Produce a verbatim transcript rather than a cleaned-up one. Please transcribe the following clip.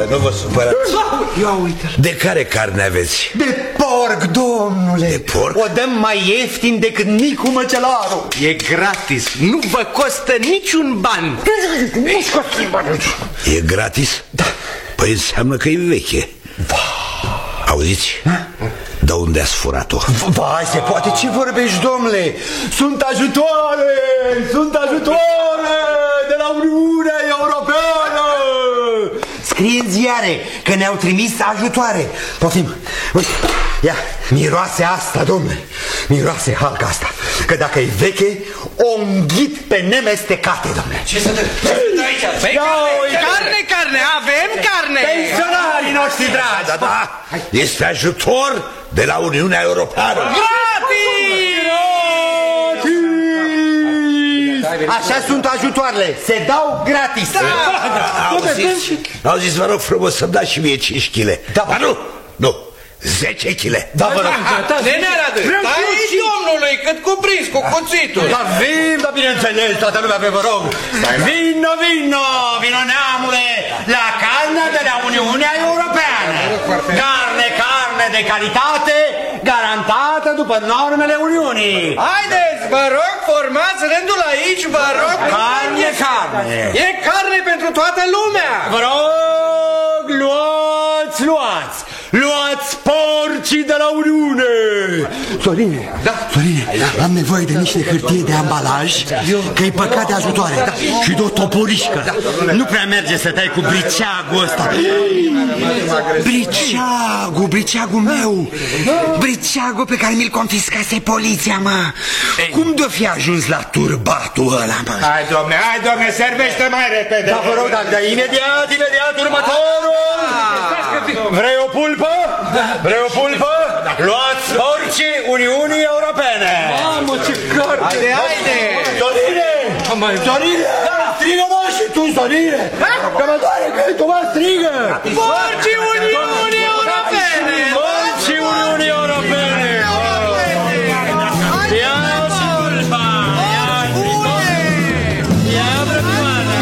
nu vă supărați. Ia uite-l. De care carne aveți? De porc, domnule. De porc? O dăm mai ieftin decât Nicu Măcelaru. E gratis, nu vă costă niciun ban. Nu-și costă bani. E gratis? Da. Păi înseamnă că e veche. Auziți? De unde ați furat-o? Vai, se poate, ce vorbești, domnule? Sunt ajutoare, sunt ajutoare de la Uniunea Europeană. Scrie în ziare că ne-au trimis ajutoare. Poftim, uite, ia, miroase asta, domnule. Miroase halca asta. Că dacă e veche, o înghit pe nemestecate, domnule. Ce să te... aici? Păi carne, carne, carne, avem carne. Pensionarii noștri dragi. Da, da, este ajutor de la Uniunea Europeană. Așa sunt ajutoarele, se dau gratis. Da, da, auziți, auziți, vă rog frumos să-mi dați și mie cinci kilograme. Da, dar nu, nu, zece kilograme. Da, vă rog. Nene Radu, stai domnului, cât cuprins cu cuțitul. Da, vin, da, bineînțeles, toată lumea pe vă rog. Vino, vino, vino neamule, la carnea de la Uniunea Europeană. Carne, carne de calitate, garantată după normele Uniunii. Haideți, vă rog, formați rândul aici, vă rog. Carne, carne. E carne pentru toată lumea. Vă rog, luați, luați. Luați porcii de la Uniune! Sorine, da. Sorine, da. Am nevoie de niște hârtie de ambalaj, că e păcat de ajutoare, da. Și de o toporișcă, da. Nu prea merge să tai cu briceagul ăsta. Briceagul, briceagul meu. Briceagul pe care mi-l confiscase poliția, mă. Cum de-o fi ajuns la turbatul ăla, mă? Hai, domne, hai, domne, servește mai repede. Da, vă rog, da, da, imediat, imediat, următorul. Vrei o pulpă? Vrei o pulpă? Luați porcii Uniunii Europene. Mamă, ce carne! Haide, haide! Sorine! Sorine! Strigă, mă, și tu, Sorine! Că mă doare gâtul, mă, strigă! Porcii Uniunii Europene! Porcii Uniunii Europene!